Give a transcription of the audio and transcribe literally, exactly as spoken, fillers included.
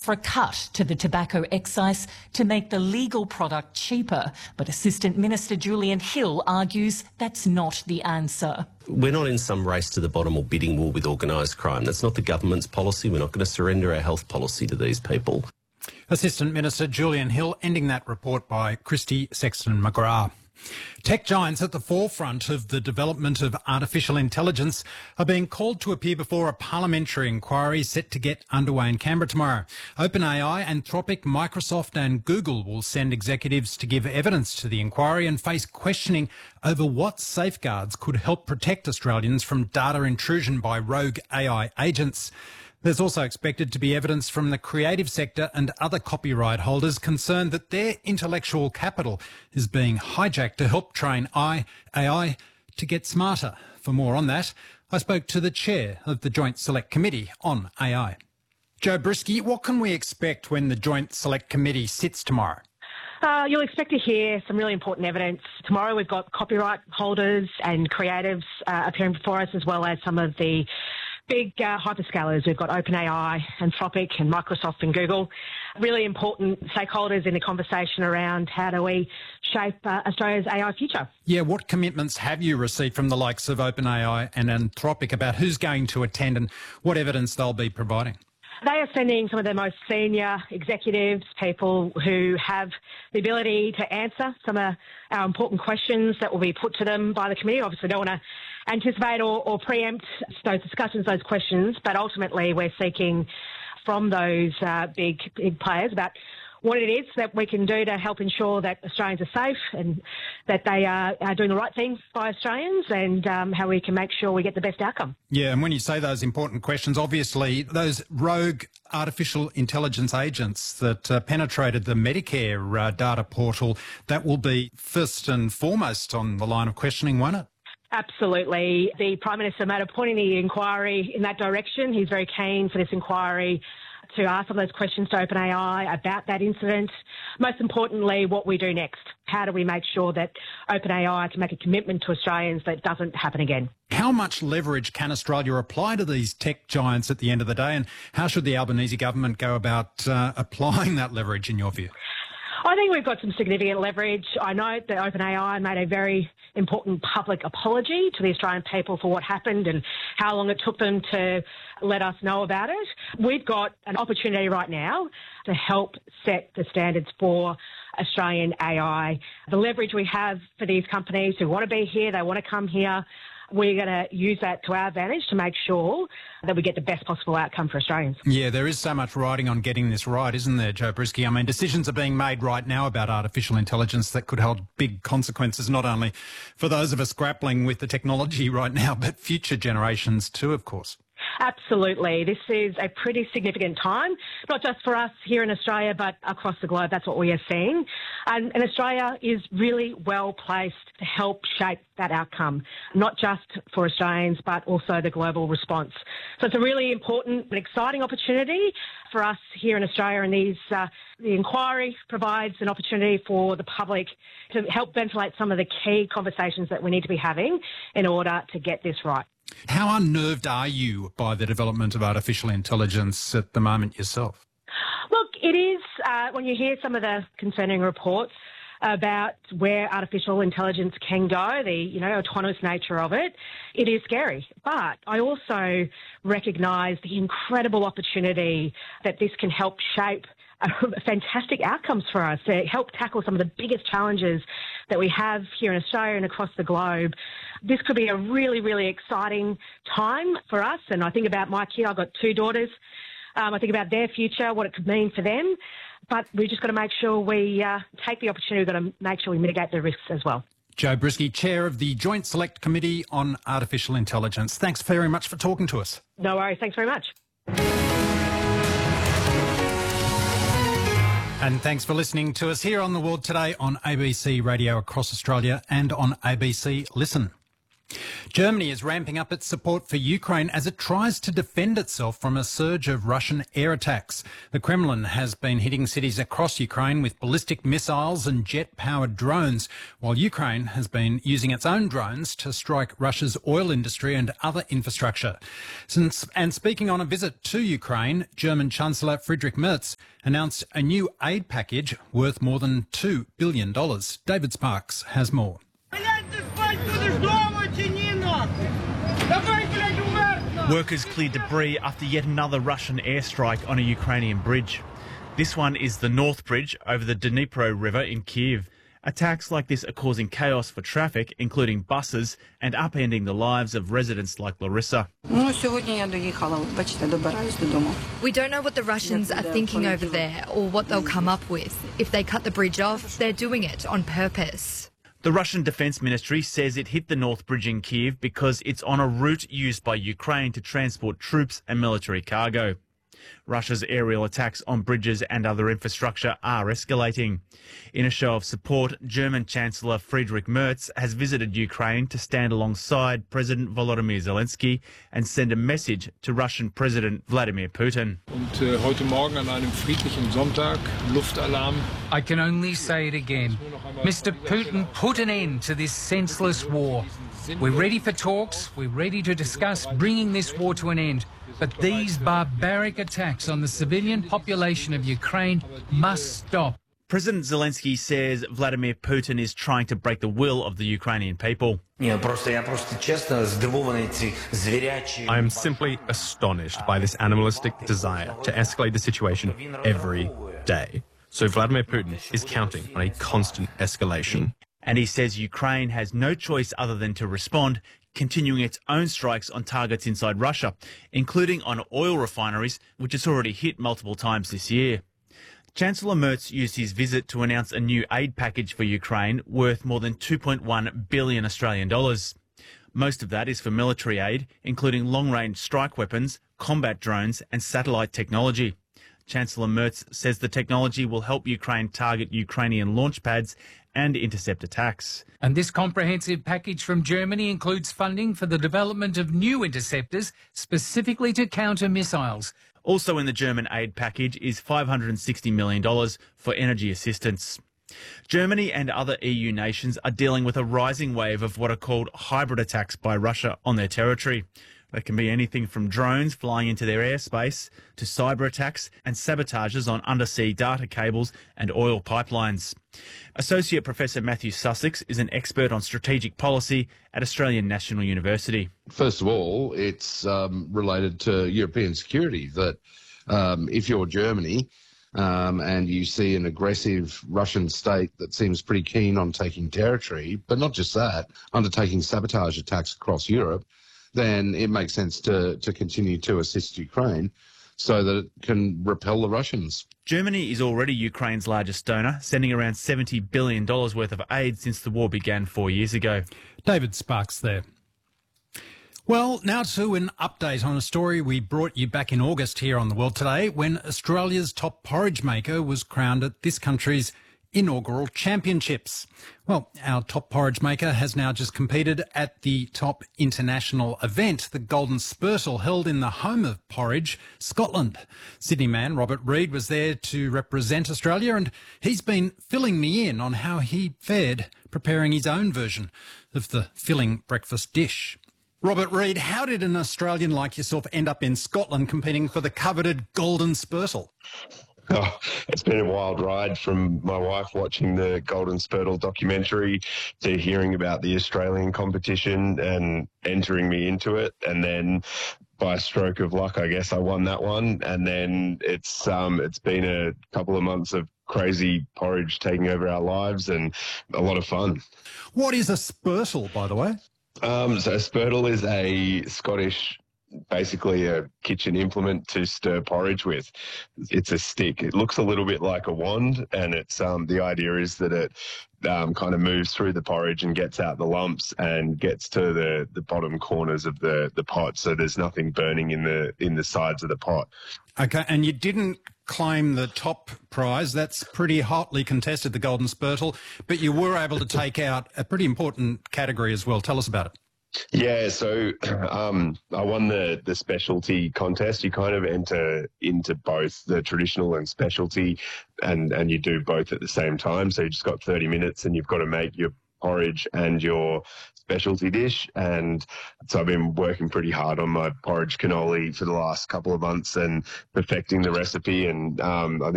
for a cut to the tobacco excise to make the legal product cheaper. But Assistant Minister Julian Hill argues that's not the answer. We're not in some race to the bottom or bidding war with organised crime. That's not the government's policy. We're not going to surrender our health policy to these people. Assistant Minister Julian Hill ending that report by Christy Sexton-McGrath. Tech giants at the forefront of the development of artificial intelligence are being called to appear before a parliamentary inquiry set to get underway in Canberra tomorrow. OpenAI, Anthropic, Microsoft and Google will send executives to give evidence to the inquiry and face questioning over what safeguards could help protect Australians from data intrusion by rogue A I agents. There's also expected to be evidence from the creative sector and other copyright holders concerned that their intellectual capital is being hijacked to help train A I to get smarter. For more on that, I spoke to the chair of the Joint Select Committee on A I. Joe Brisky, what can we expect when the Joint Select Committee sits tomorrow? Uh, you'll expect to hear some really important evidence. Tomorrow we've got copyright holders and creatives uh, appearing before us, as well as some of the big uh, hyperscalers. We've got OpenAI, Anthropic and Microsoft and Google. Really important stakeholders in the conversation around how do we shape uh, Australia's A I future. Yeah, what commitments have you received from the likes of OpenAI and Anthropic about who's going to attend and what evidence they'll be providing? They are sending some of their most senior executives, people who have the ability to answer some of our important questions that will be put to them by the committee. Obviously, don't want to anticipate or, or preempt those discussions, those questions, but ultimately we're seeking from those uh, big, big players about what it is that we can do to help ensure that Australians are safe and that they are, are doing the right thing by Australians, and um, how we can make sure we get the best outcome. Yeah, and when you say those important questions, obviously those rogue artificial intelligence agents that uh, penetrated the Medicare uh, data portal, that will be first and foremost on the line of questioning, won't it? Absolutely. The Prime Minister made a point in the inquiry in that direction. He's very keen for this inquiry to ask some of those questions to OpenAI about that incident. Most importantly, what we do next. How do we make sure that OpenAI can make a commitment to Australians that doesn't happen again? How much leverage can Australia apply to these tech giants at the end of the day, and how should the Albanese government go about uh, applying that leverage in your view? I think we've got some significant leverage. I know that OpenAI made a very important public apology to the Australian people for what happened and how long it took them to let us know about it. We've got an opportunity right now to help set the standards for Australian A I. The leverage we have for these companies who want to be here, they want to come here, we're going to use that to our advantage to make sure that we get the best possible outcome for Australians. Yeah, there is so much riding on getting this right, isn't there, Joe Brisky? I mean, decisions are being made right now about artificial intelligence that could hold big consequences, not only for those of us grappling with the technology right now, but future generations too, of course. Absolutely. This is a pretty significant time, not just for us here in Australia, but across the globe. That's what we are seeing. And, and Australia is really well placed to help shape that outcome, not just for Australians, but also the global response. So it's a really important and exciting opportunity for us here in Australia, and these, uh, the inquiry provides an opportunity for the public to help ventilate some of the key conversations that we need to be having in order to get this right. How unnerved are you by the development of artificial intelligence at the moment yourself? Look, it is, uh, when you hear some of the concerning reports about where artificial intelligence can go, the, you know, autonomous nature of it, it is scary. But I also recognise the incredible opportunity that this can help shape uh, fantastic outcomes for us, to help tackle some of the biggest challenges that we have here in Australia and across the globe. This could be a really, really exciting time for us. And I think about my kid. I've got two daughters. Um, I think about their future, what it could mean for them. But we've just got to make sure we uh, take the opportunity. We've got to make sure we mitigate the risks as well. Joe Brisky, Chair of the Joint Select Committee on Artificial Intelligence. Thanks very much for talking to us. No worries. Thanks very much. And thanks for listening to us here on The World Today on A B C Radio across Australia and on A B C Listen. Germany is ramping up its support for Ukraine as it tries to defend itself from a surge of Russian air attacks. The Kremlin has been hitting cities across Ukraine with ballistic missiles and jet-powered drones, while Ukraine has been using its own drones to strike Russia's oil industry and other infrastructure. Since, and speaking on a visit to Ukraine, German Chancellor Friedrich Merz announced a new aid package worth more than two billion dollars. David Sparks has more. Workers cleared debris after yet another Russian airstrike on a Ukrainian bridge. This one is the North Bridge over the Dnipro River in Kyiv. Attacks like this are causing chaos for traffic, including buses, and upending the lives of residents like Larissa. We don't know what the Russians are thinking over there or what they'll come up with. If they cut the bridge off, they're doing it on purpose. The Russian Defence Ministry says it hit the North Bridge in Kyiv because it's on a route used by Ukraine to transport troops and military cargo. Russia's aerial attacks on bridges and other infrastructure are escalating. In a show of support, German Chancellor Friedrich Merz has visited Ukraine to stand alongside President Volodymyr Zelensky and send a message to Russian President Vladimir Putin. I can only say it again. Mister Putin, put an end to this senseless war. We're ready for talks. We're ready to discuss bringing this war to an end. But these barbaric attacks on the civilian population of Ukraine must stop. President Zelensky says Vladimir Putin is trying to break the will of the Ukrainian people. I am simply astonished by this animalistic desire to escalate the situation every day. So Vladimir Putin is counting on a constant escalation. And he says Ukraine has no choice other than to respond, continuing its own strikes on targets inside Russia, including on oil refineries, which it's already hit multiple times this year. Chancellor Merz used his visit to announce a new aid package for Ukraine worth more than two point one billion Australian dollars. Most of that is for military aid, including long-range strike weapons, combat drones and satellite technology. Chancellor Merz says the technology will help Ukraine target Ukrainian launch pads and intercept attacks. And this comprehensive package from Germany includes funding for the development of new interceptors specifically to counter missiles. Also in the German aid package is five hundred sixty million dollars for energy assistance. Germany and other E U nations are dealing with a rising wave of what are called hybrid attacks by Russia on their territory. They can be anything from drones flying into their airspace to cyber attacks and sabotages on undersea data cables and oil pipelines. Associate Professor Matthew Sussex is an expert on strategic policy at Australian National University. First of all, it's um, related to European security, that um, if you're Germany um, and you see an aggressive Russian state that seems pretty keen on taking territory, but not just that, undertaking sabotage attacks across Europe, then it makes sense to, to continue to assist Ukraine so that it can repel the Russians. Germany is already Ukraine's largest donor, sending around seventy billion dollars worth of aid since the war began four years ago. David Sparks there. Well, now to an update on a story we brought you back in August here on The World Today, when Australia's top porridge maker was crowned at this country's inaugural championships. Well, our top porridge maker has now just competed at the top international event, the Golden Spurtle, held in the home of porridge, Scotland. Sydney man Robert Reid was there to represent Australia, and he's been filling me in on how he fared preparing his own version of the filling breakfast dish. Robert Reid, how did an Australian like yourself end up in Scotland competing for the coveted Golden Spurtle? Oh, it's been a wild ride, from my wife watching the Golden Spurtle documentary to hearing about the Australian competition and entering me into it. And then by a stroke of luck, I guess I won that one. And then it's um, it's been a couple of months of crazy porridge taking over our lives and a lot of fun. What is a spurtle, by the way? Um, so a spurtle is a Scottish, basically a kitchen implement to stir porridge with. It's a stick. It looks a little bit like a wand, and it's um, the idea is that it um, kind of moves through the porridge and gets out the lumps and gets to the, the bottom corners of the, the pot, so there's nothing burning in the in the sides of the pot. Okay, and you didn't claim the top prize. That's pretty hotly contested, the Golden Spurtle, but you were able to take out a pretty important category as well. Tell us about it. Yeah, so um, I won the, the specialty contest. You kind of enter into both the traditional and specialty, and, and you do both at the same time. So you just got thirty minutes and you've got to make your porridge and your specialty dish. And so I've been working pretty hard on my porridge cannoli for the last couple of months and perfecting the recipe. And um, I think